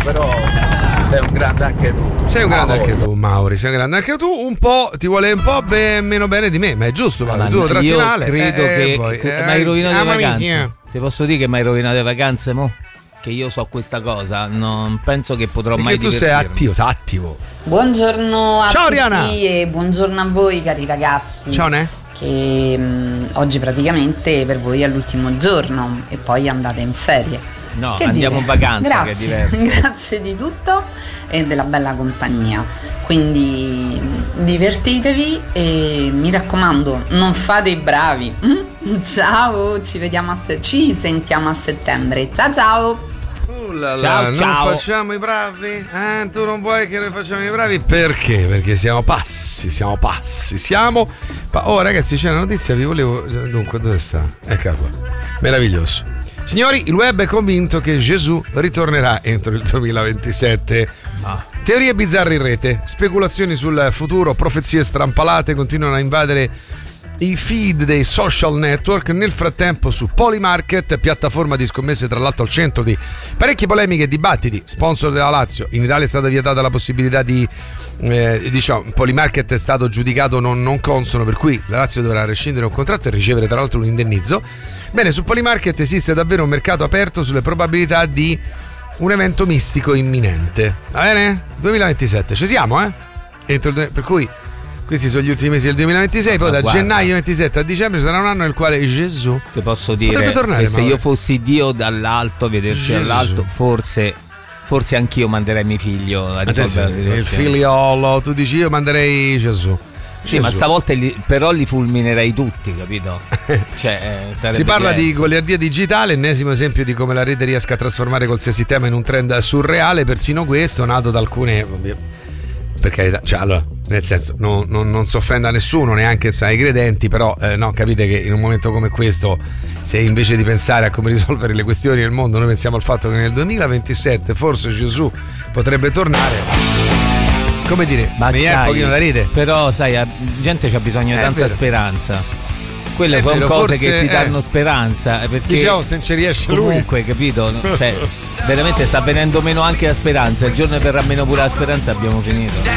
però sei un grande anche tu. Sei un grande anche tu, Mauri, sei un grande anche tu. Un po' ti vuole un po' meno bene di me, ma è giusto, Mauri, tu lo tratti male. Io credo che mi hai rovinato le vacanze. Ti posso dire che mi hai rovinato le vacanze, mo? Che io so questa cosa, non penso che potrò mai divertirmi. Perché tu sei attivo. Buongiorno a tutti Riana. e buongiorno a voi cari ragazzi. Ciao Ne. Che oggi praticamente per voi è l'ultimo giorno e poi andate in ferie. No, Che andiamo in vacanza, grazie, che è diverso. Grazie di tutto e della bella compagnia. Quindi divertitevi e mi raccomando, non fate i bravi. Ciao, ci sentiamo a settembre. Ciao ciao. Ciao, non facciamo i bravi? Tu non vuoi che noi facciamo i bravi? Perché? Perché siamo pazzi. Oh ragazzi, c'è una notizia, vi volevo... Dunque, dove sta? Eccola qua. Meraviglioso. Signori, il web è convinto che Gesù ritornerà entro il 2027. Teorie bizzarre in rete, speculazioni sul futuro, profezie strampalate continuano a invadere i feed dei social network. Nel frattempo su Polymarket, piattaforma di scommesse tra l'altro al centro di parecchie polemiche e dibattiti, sponsor della Lazio, in Italia è stata vietata la possibilità di Polymarket è stato giudicato non consono, per cui la Lazio dovrà rescindere un contratto e ricevere tra l'altro un indennizzo. Bene, su Polymarket esiste davvero un mercato aperto sulle probabilità di un evento mistico imminente. Va bene? 2027 ci siamo, per cui questi sono gli ultimi mesi del 2026, poi da gennaio 27 a dicembre sarà un anno nel quale Gesù ti posso dire tornare, che se io fossi Dio dall'alto, vederci dall'alto, forse anch'io manderei mio figlio a risolvere la situazione. Il figliolo, tu dici io manderei Gesù. Sì, ma stavolta però li fulminerei tutti, capito? Si parla di goliardia digitale, ennesimo esempio di come la rete riesca a trasformare qualsiasi tema in un trend surreale, persino questo nato da alcune... Per carità, allora, nel senso, non si offenda nessuno, neanche ai credenti, però no, capite che in un momento come questo, se invece di pensare a come risolvere le questioni del mondo, noi pensiamo al fatto che nel 2027 forse Gesù potrebbe tornare, come dire, mi viene un pochino da ridere. Però sai, la gente c'ha bisogno di tanta speranza. Quelle sono vero, cose forse, che ti danno speranza, perché diciamo, se non ci riesce comunque, lui, capito? Veramente sta venendo meno anche la speranza. Il giorno che verrà meno pure la speranza abbiamo finito.